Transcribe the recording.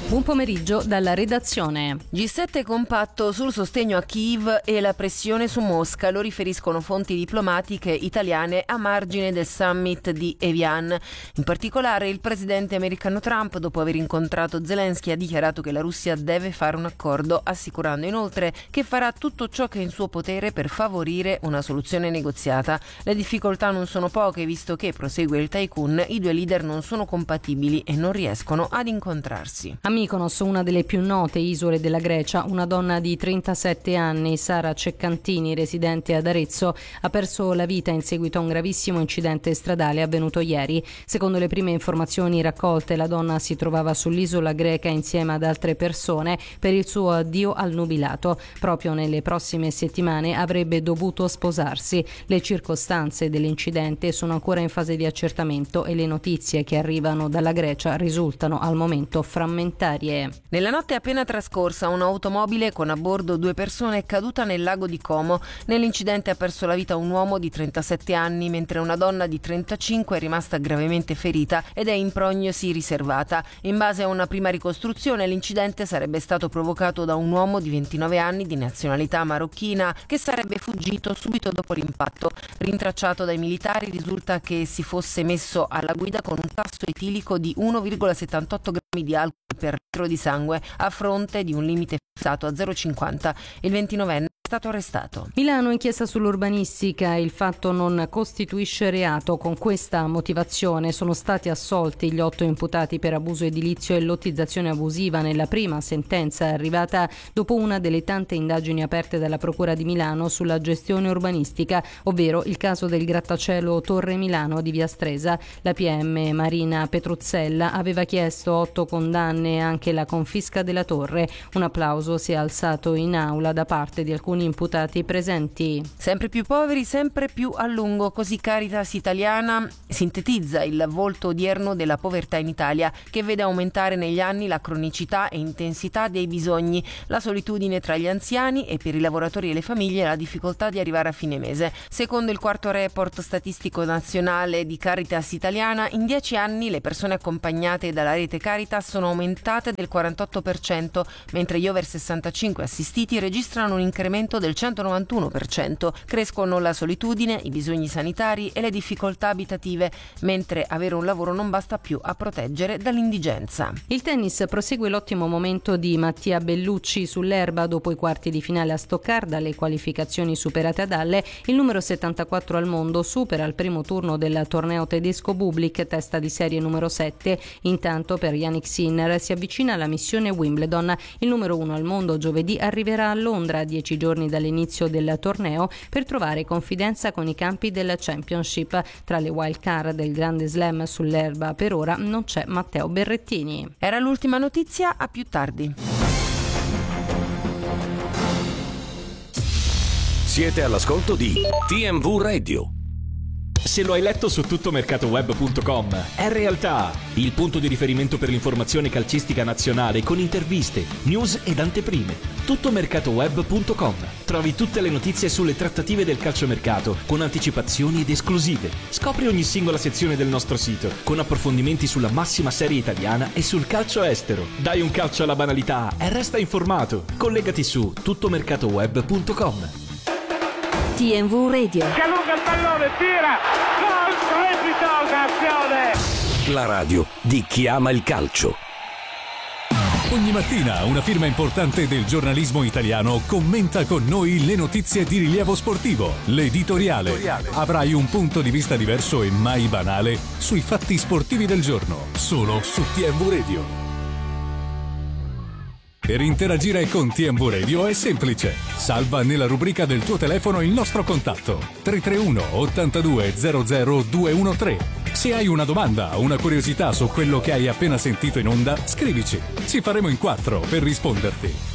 Buon pomeriggio dalla redazione. G7 compatto sul sostegno a Kiev e la pressione su Mosca, lo riferiscono fonti diplomatiche italiane a margine del summit di Evian. In particolare il presidente americano Trump, dopo aver incontrato Zelensky, ha dichiarato che la Russia deve fare un accordo, assicurando inoltre che farà tutto ciò che è in suo potere per favorire una soluzione negoziata. Le difficoltà non sono poche, visto che, prosegue il tycoon, i due leader non sono compatibili e non riescono ad incontrarsi. A Mykonos, una delle più note isole della Grecia, una donna di 37 anni, Sara Ceccantini, residente ad Arezzo, ha perso la vita in seguito a un gravissimo incidente stradale avvenuto ieri. Secondo le prime informazioni raccolte, la donna si trovava sull'isola greca insieme ad altre persone per il suo addio al nubilato. Proprio nelle prossime settimane avrebbe dovuto sposarsi. Le circostanze dell'incidente sono ancora in fase di accertamento e le notizie che arrivano dalla Grecia risultano al momento frammentarie. Nella notte appena trascorsa un'automobile con a bordo 2 persone è caduta nel lago di Como. Nell'incidente ha perso la vita un uomo di 37 anni, mentre una donna di 35 è rimasta gravemente ferita ed è in prognosi riservata. In base a una prima ricostruzione, l'incidente sarebbe stato provocato da un uomo di 29 anni di nazionalità marocchina che sarebbe fuggito subito dopo l'impatto. Rintracciato dai militari, risulta che si fosse messo alla guida con un tasso etilico di 1,78 grammi di alcol per litro di sangue, a fronte di un limite fissato a 0,50. Il 29enne è stato arrestato. Milano, inchiesta sull'urbanistica, il fatto non costituisce reato. Con questa motivazione sono stati assolti gli 8 imputati per abuso edilizio e lottizzazione abusiva nella prima sentenza arrivata dopo una delle tante indagini aperte dalla Procura di Milano sulla gestione urbanistica, ovvero il caso del grattacielo Torre Milano di Via Stresa. La PM Marina Petruzzella aveva chiesto 8 condanne e anche la confisca della torre. Un applauso si è alzato in aula da parte di alcuni imputati presenti. Sempre più poveri, sempre più a lungo, così Caritas Italiana sintetizza il volto odierno della povertà in Italia, che vede aumentare negli anni la cronicità e intensità dei bisogni, la solitudine tra gli anziani e per i lavoratori e le famiglie la difficoltà di arrivare a fine mese. Secondo il quarto report statistico nazionale di Caritas Italiana, in 10 anni le persone accompagnate dalla rete Caritas sono aumentate del 48%, mentre gli over 65 assistiti registrano un incremento del 191%. Crescono la solitudine, i bisogni sanitari e le difficoltà abitative, mentre avere un lavoro non basta più a proteggere dall'indigenza. Il tennis, prosegue l'ottimo momento di Mattia Bellucci sull'erba dopo i quarti di finale a Stoccarda, le qualificazioni superate ad Halle. Il numero 74 al mondo supera il primo turno del torneo tedesco Bublik, testa di serie numero 7. Intanto per Jannik Sinner si avvicina alla missione Wimbledon. Il numero 1 al mondo giovedì arriverà a Londra, 10 giorni dall'inizio del torneo, per trovare confidenza con i campi del Championship. Tra le wild card del Grande Slam sull'erba per ora non c'è Matteo Berrettini. Era l'ultima notizia, a più tardi. Siete all'ascolto di TMV Radio. Se lo hai letto su tuttomercatoweb.com, è realtà, il punto di riferimento per l'informazione calcistica nazionale con interviste, news ed anteprime. Tuttomercatoweb.com. Trovi tutte le notizie sulle trattative del calciomercato con anticipazioni ed esclusive. Scopri ogni singola sezione del nostro sito con approfondimenti sulla massima serie italiana e sul calcio estero. Dai un calcio alla banalità e resta informato. Collegati su tuttomercatoweb.com. TMV Radio. Si allunga il pallone, tira, gol, strepitosa azione. La radio di chi ama il calcio. Ogni mattina una firma importante del giornalismo italiano commenta con noi le notizie di rilievo sportivo. L'editoriale. Avrai un punto di vista diverso e mai banale sui fatti sportivi del giorno, solo su TMV Radio. Per interagire con TMV Radio è semplice. Salva nella rubrica del tuo telefono il nostro contatto 331 82 00 213. Se hai una domanda o una curiosità su quello che hai appena sentito in onda, scrivici. Ci faremo in 4 per risponderti.